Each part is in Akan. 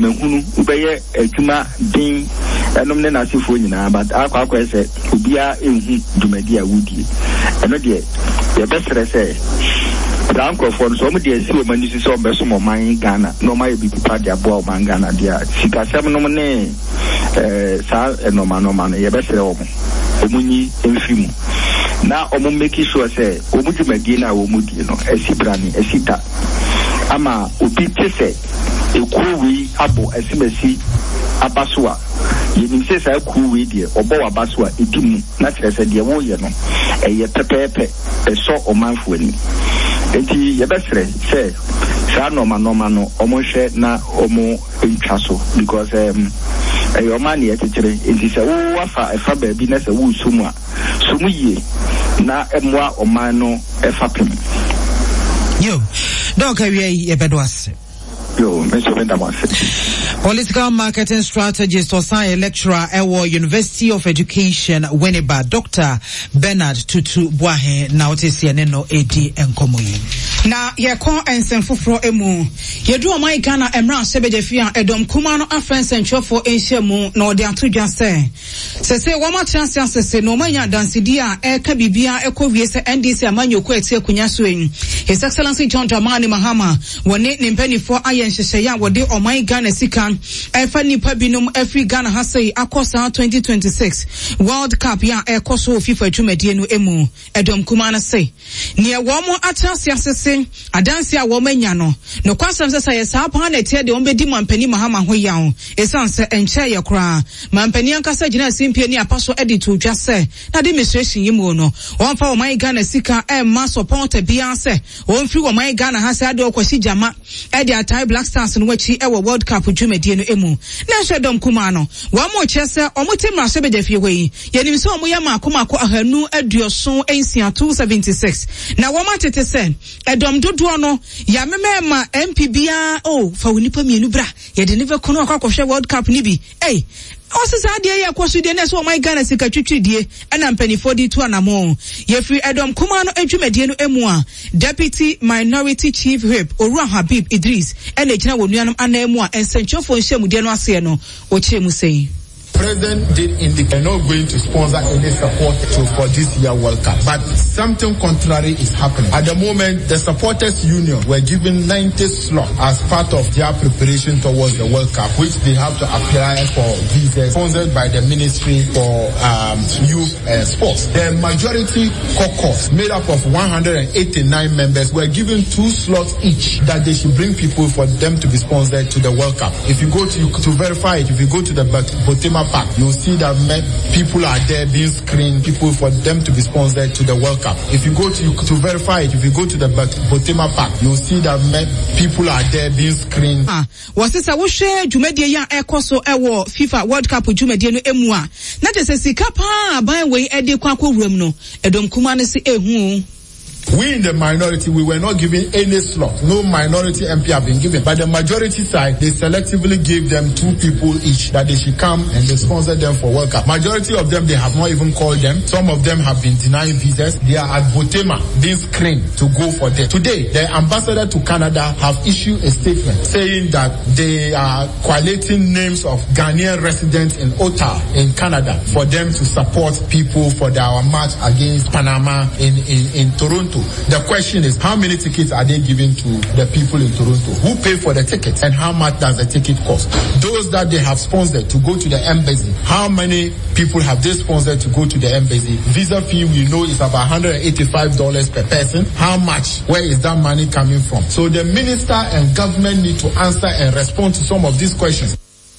mehunu ubeye adwuma din enom ne na asefo nyina but akwa say obia enhu dwumadi a wudi eno de ye besere say Francophone so many years you manage so beso mo man Ghana no my be party abo man Ghana dia sikasem no ne sa no man ye besere omunyi enfimu na omu make sure say omuju magina omudi no esibrani esita ama obi tese ekuwi abo esimesi abaswa yenim say say ekuwi die obo abaswa edimu na tirese die wo ye no eye pepepe eso omanfo ani enti yebesre say sa normal no omonhwe na omo ntwaso because your money at it is a wafa a fabi na se wu sumwa sumuye na emwa omano efapim yo donc ye bedwase yo meso bendamase political marketing strategist or science lecturer at University of Education Winneba Dr. Bernard Tutu Boahe na otesi no edi enkomoyi na yekon ensenfofro emu yedu omai Ghana emra sebedefia edom kuma no afense ntwofo enhyemu na ode atodwa se wama chance se no manya dansidi a eka bibia ekowie se NDC amanyoko etie kunya so en His Excellency John Dramani Mahama woni ne mpanifo ayenhyehye ya wode omai Ghana sika efa nipa binum every Ghana hasei akosa 2026 World Cup ya ekoso FIFA dwumadie no emu edom kuma na se ne womo atrase asese adanse a wo manya no kwasam sesa ye saa pa na tie de ombedi mampani Mahama ho yawo esanse enche ye kra mampani ankasa gina simpie ni apaso edito dwa se na demonstration yimu no wonfa wo man Ghana sika ma support bia se wonfiri wo man Ghana hase ade okwasi jama ede atai Black Stars no wachi World Cup dwumadie no emu na hwedom kuma no wo mo chese omotem na so bedafie wei yenim se omo yama akomako ahanu aduoson ensia 276 na wo ma tete se edom dodo no ya memema MPBA fa wonipa mienu bra ye de neve kono akwakohwe World Cup ni bi osisa de ye kwaso de na so my Ghana sika twitwidie ana mpanifo di to anamo ye free edom kuma no adwumadie no emu a Deputy Minority Chief Whip Orua Habib Idris ene gina wonuanom anamu a ensenchofo nhyemude no ase no o chemu sei President did indicate they're not going to sponsor any support for this year World Cup. But something contrary is happening. At the moment, the supporters union were given 90 slots as part of their preparation towards the World Cup, which they have to apply for visas sponsored by the Ministry for Youth and Sports. The majority caucus, made up of 189 members, were given 2 slots each that they should bring people for them to be sponsored to the World Cup. If you go to verify it, if you go to the Botema Park, you'll see that people are there being screened, people for them to be sponsored to the World Cup. If you go to verify it, if you go to the Botema Park, you'll see that people are there being screened. Was this a wushe dwumadie ya ekoso ewo FIFA World Cup dwumadie no emu a na te se sika pa ban we ede kwa kwuram no edom kuma ne se ehu. We in the minority, we were not given any slot. No minority MP have been given. But the majority side, they selectively gave them 2 people each that they should come and they sponsor them for World Cup. Majority of them, they have not even called them. Some of them have been denying visas. They are at Botema being screened to go for them. Today, the ambassador to Canada have issued a statement saying that they are collating names of Ghanaian residents in Ottawa in Canada for them to support people for our match against Panama in Toronto. The question is, how many tickets are they giving to the people in Toronto? Who pay for the tickets and how much does the ticket cost? Those that they have sponsored to go to the embassy, how many people have they sponsored to go to the embassy? Visa fee we know is about $185 per person. How much? Where is that money coming from? So the minister and government need to answer and respond to some of these questions.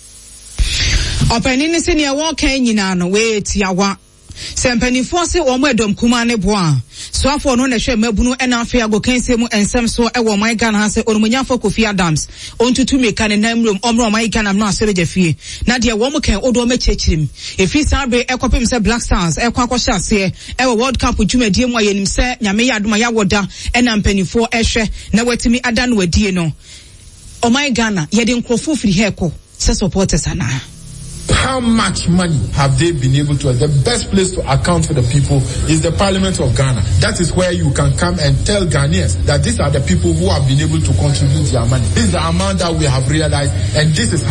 Openini senior walking nyina wait yawa. Sempeni force omo edom kuma ne boa so afọ no na hwe mabunu ena afia go kanse mu ensem so ewo my Ghana ha se onumunyafo Kofi Adams ontutu meka ne namrom omro my Ghana no asere jafie na de wo mo kan odo mechechirim efi sabe ekopem se Black Stars ekwa ase ewo World Cup dwumadie mu ayenim se nyame ya adoma ya woda ena mpanifo ehwe na watimi ada no wadie no o my Ghana ye de nkrofo firi heko se supporters ana. How much money have they been able to? The best place to account for the people is the Parliament of Ghana. That is where you can come and tell Ghanaians that these are the people who have been able to contribute their money. This is the amount that we have realized, and this is how